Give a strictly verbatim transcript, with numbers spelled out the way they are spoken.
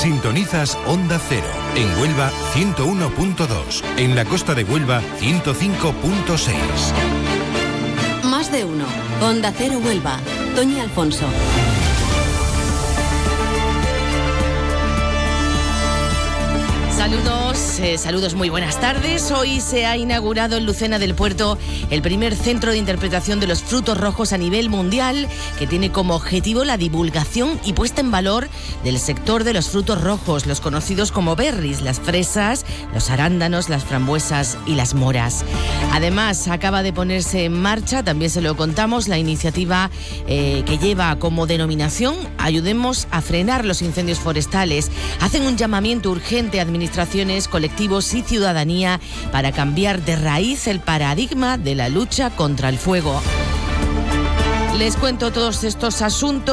Sintonizas Onda Cero. En Huelva, ciento uno punto dos. En la costa de Huelva, ciento cinco punto seis. Más de uno. Onda Cero Huelva. Toñi Alfonso. Saludos, eh, saludos, muy buenas tardes. Hoy se ha inaugurado en Lucena del Puerto el primer centro de interpretación de los frutos rojos a nivel mundial, que tiene como objetivo la divulgación y puesta en valor del sector de los frutos rojos, los conocidos como berries, las fresas, los arándanos, las frambuesas y las moras. Además, acaba de ponerse en marcha, también se lo contamos, la iniciativa eh, que lleva como denominación Ayudemos a frenar los incendios forestales. Hacen un llamamiento urgente a administraciones, colectivos y ciudadanía para cambiar de raíz el paradigma de la lucha contra el fuego. Les cuento todos estos asuntos